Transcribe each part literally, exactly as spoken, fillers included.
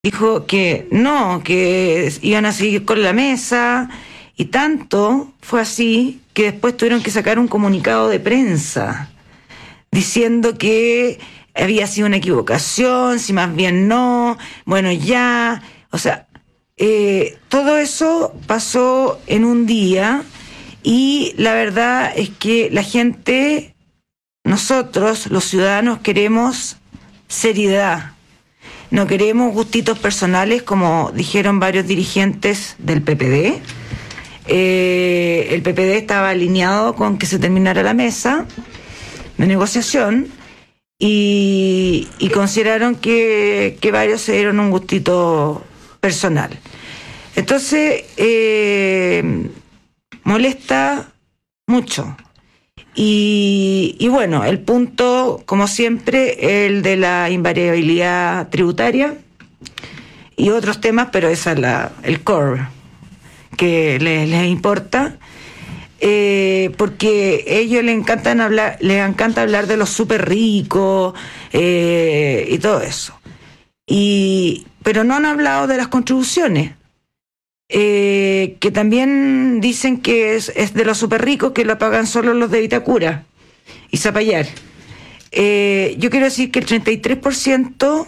dijo que no, que iban a seguir con la mesa, y tanto fue así que después tuvieron que sacar un comunicado de prensa diciendo que había sido una equivocación, si más bien no, bueno ya, o sea, eh, todo eso pasó en un día, y la verdad es que la gente, nosotros, los ciudadanos, queremos seriedad. No queremos gustitos personales, como dijeron varios dirigentes del P P D. Eh, el P P D estaba alineado con que se terminara la mesa de negociación, y, y consideraron que, que varios se dieron un gustito personal. Entonces, eh, molesta mucho. Y, y bueno, el punto, como siempre, el de la invariabilidad tributaria y otros temas, pero esa es la, el core que les, les importa, eh, porque a ellos les encantan hablar, les encanta hablar de los súper ricos eh, y todo eso. Y, pero no han hablado de las contribuciones. Eh, que también dicen que es, es de los súper ricos, que lo pagan solo los de Vitacura y Zapallar. Eh, yo quiero decir que el treinta y tres por ciento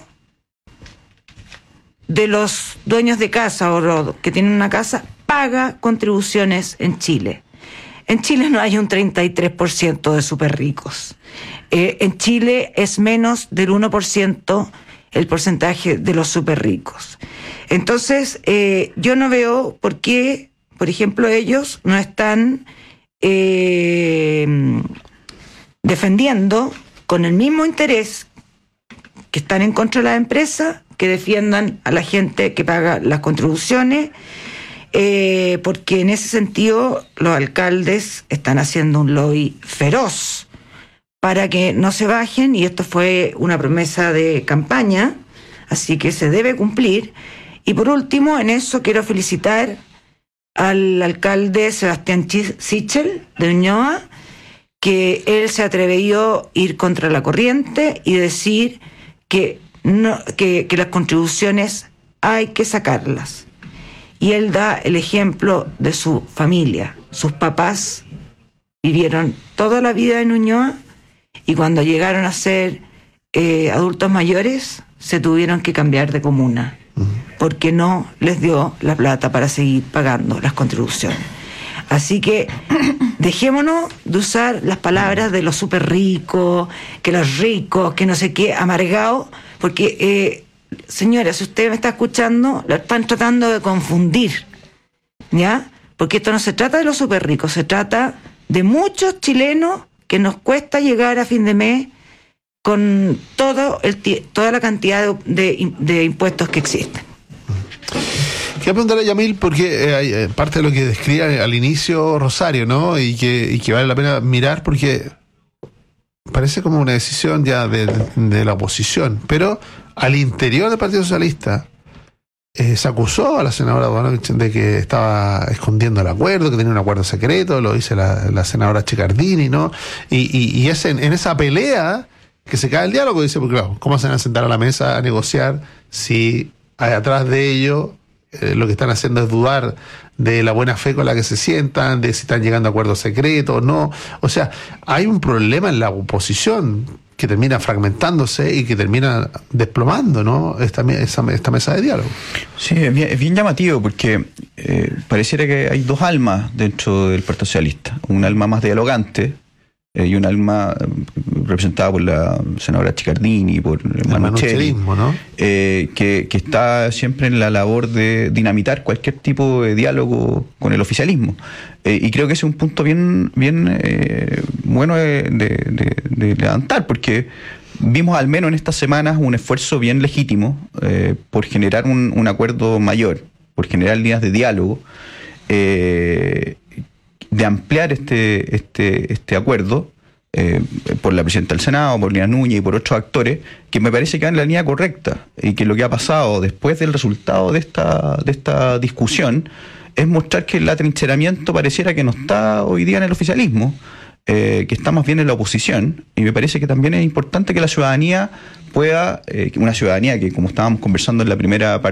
de los dueños de casa o los que tienen una casa paga contribuciones en Chile. En Chile no hay un treinta y tres por ciento de súper ricos. Eh, en Chile es menos del uno por ciento el porcentaje de los súper ricos. Entonces, eh, yo no veo por qué, por ejemplo, ellos no están eh, defendiendo con el mismo interés que están en contra de las empresas, que defiendan a la gente que paga las contribuciones, eh, porque en ese sentido los alcaldes están haciendo un lobby feroz para que no se bajen, y esto fue una promesa de campaña, así que se debe cumplir. Y por último, en eso quiero felicitar al alcalde Sebastián Sichel de Ñuñoa, que él se atrevió a ir contra la corriente y decir que, no, que, que las contribuciones hay que sacarlas. Y él da el ejemplo de su familia. Sus papás vivieron toda la vida en Ñuñoa, y cuando llegaron a ser eh, adultos mayores, se tuvieron que cambiar de comuna, porque no les dio la plata para seguir pagando las contribuciones. Así que dejémonos de usar las palabras de los súper ricos, que los ricos, que no sé qué, amargados, porque, eh, señora, si usted me está escuchando, lo están tratando de confundir, ¿ya? Porque esto no se trata de los súper ricos, se trata de muchos chilenos que nos cuesta llegar a fin de mes con todo el, toda la cantidad de, de, de impuestos que existen. Quiero preguntarle a Yamil, porque eh, parte de lo que describe al inicio Rosario, ¿no? Y que, y que vale la pena mirar, porque parece como una decisión ya de, de, de la oposición, pero al interior del Partido Socialista eh, se acusó a la senadora Duanovich de que estaba escondiendo el acuerdo, que tenía un acuerdo secreto, lo dice la, la senadora Chicardini, ¿no? Y, y, y es en, en esa pelea que se cae el diálogo, dice, porque claro, ¿cómo se van a sentar a la mesa a negociar si hay atrás de ello eh, lo que están haciendo es dudar de la buena fe con la que se sientan, de si están llegando a acuerdos secretos o no? O sea, hay un problema en la oposición que termina fragmentándose y que termina desplomando, ¿no? Esta, esta, esta mesa de diálogo. Sí, es bien, es bien llamativo, porque eh, pareciera que hay dos almas dentro del Partido Socialista. Un alma más dialogante, Eh, y un alma representada por la senadora Chicardini, por el manucherismo, ¿no? Eh, que, que está siempre en la labor de dinamitar cualquier tipo de diálogo con el oficialismo. Eh, y creo que ese es un punto bien, bien eh, bueno de, de, de levantar, porque vimos al menos en estas semanas un esfuerzo bien legítimo eh, por generar un, un acuerdo mayor, por generar líneas de diálogo, eh, de ampliar este este este acuerdo eh, por la presidenta del Senado, por Lina Núñez y por otros actores, que me parece que van en la línea correcta, y que lo que ha pasado después del resultado de esta de esta discusión es mostrar que el atrincheramiento pareciera que no está hoy día en el oficialismo, eh, que está más bien en la oposición, y me parece que también es importante que la ciudadanía pueda, eh, una ciudadanía que, como estábamos conversando en la primera parte,